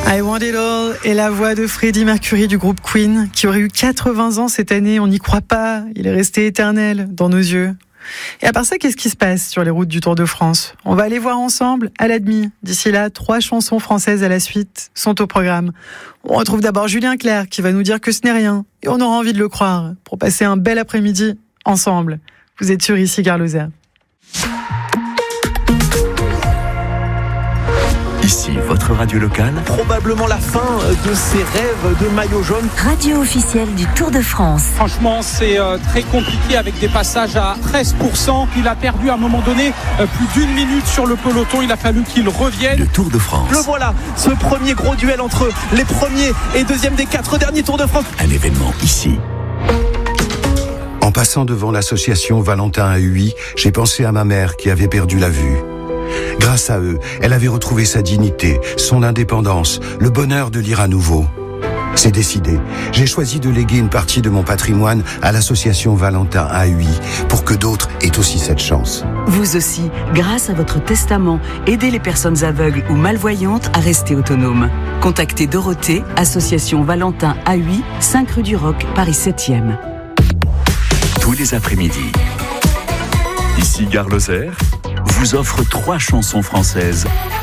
I Want It All est la voix de Freddie Mercury du groupe Queen, qui aurait eu 80 ans cette année. On n'y croit pas, il est resté éternel dans nos yeux. Et à part ça, qu'est-ce qui se passe sur les routes du Tour de France ? On va aller voir ensemble à la demi. D'ici là, 3 chansons françaises à la suite sont au programme. On retrouve d'abord Julien Clerc qui va nous dire que ce n'est rien. Et on aura envie de le croire pour passer un bel après-midi ensemble. Vous êtes sur ici Gare Lozère. Ici, votre radio locale. Probablement la fin de ses rêves de maillot jaune. Radio officielle du Tour de France. Franchement, c'est très compliqué avec des passages à 13%. Il a perdu à un moment donné plus d'1 minute sur le peloton. Il a fallu qu'il revienne. Le Tour de France. Le voilà, ce premier gros duel entre les premiers et deuxièmes des 4 derniers Tours de France. Un événement ici. En passant devant l'association Valentin à Huy, j'ai pensé à ma mère qui avait perdu la vue. Grâce à eux, elle avait retrouvé sa dignité, son indépendance, le bonheur de lire à nouveau. C'est décidé. J'ai choisi de léguer une partie de mon patrimoine à l'association Valentin à Huy pour que d'autres aient aussi cette chance. Vous aussi, grâce à votre testament, aidez les personnes aveugles ou malvoyantes à rester autonomes. Contactez Dorothée, association Valentin à Huy, 5 rue du Roc, Paris 7e. Tous les après-midi. Ici Gare Lozère vous offre 3 chansons françaises